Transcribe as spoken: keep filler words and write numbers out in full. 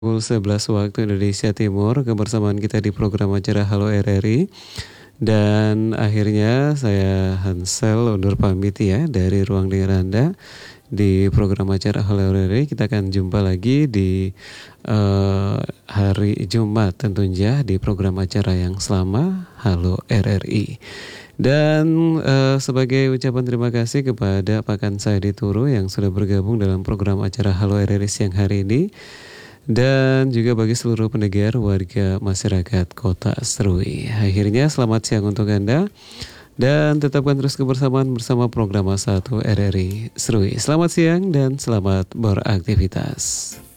Pukul sebelas waktu Indonesia Timur, kebersamaan kita di program acara Halo R R I. Dan akhirnya saya Hansel undur pamit ya dari ruang dengar Anda di program acara Halo R R I. Kita akan jumpa lagi di uh, hari Jumat tentunya di program acara yang sama Halo R R I. Dan uh, sebagai ucapan terima kasih kepada Pakan Saidi Turu yang sudah bergabung dalam program acara Halo R R I siang hari ini. Dan juga bagi seluruh pendengar warga masyarakat Kota Serui. Akhirnya selamat siang untuk Anda. Dan tetapkan terus kebersamaan bersama program satu R R I Serui. Selamat siang dan selamat beraktivitas.